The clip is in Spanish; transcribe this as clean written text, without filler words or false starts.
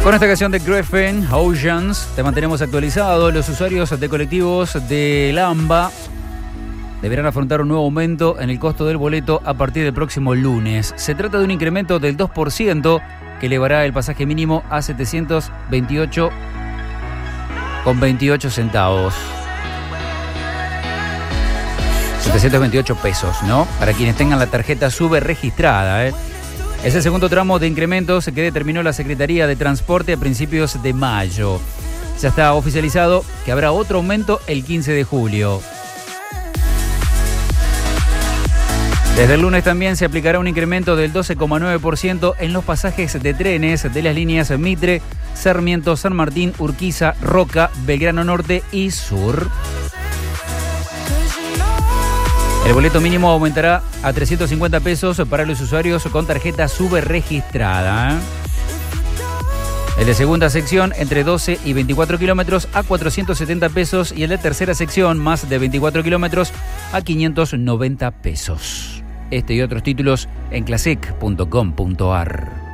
Con esta canción de Griffin, Oceans, te mantenemos actualizado. Los usuarios de colectivos de Lamba deberán afrontar un nuevo aumento en el costo del boleto a partir del próximo lunes. Se trata de un incremento del 2% que elevará el pasaje mínimo a 728,28 centavos. 728 pesos, ¿no? Para quienes tengan la tarjeta SUBE registrada, Es el segundo tramo de incrementos que determinó la Secretaría de Transporte a principios de mayo. Ya está oficializado que habrá otro aumento el 15 de julio. Desde el lunes también se aplicará un incremento del 12,9% en los pasajes de trenes de las líneas Mitre, Sarmiento, San Martín, Urquiza, Roca, Belgrano Norte y Sur. El boleto mínimo aumentará a 350 pesos para los usuarios con tarjeta SUBE registrada. El de segunda sección, entre 12 y 24 kilómetros, a 470 pesos. Y el de tercera sección, más de 24 kilómetros, a 590 pesos. Este y otros títulos en clasec.com.ar.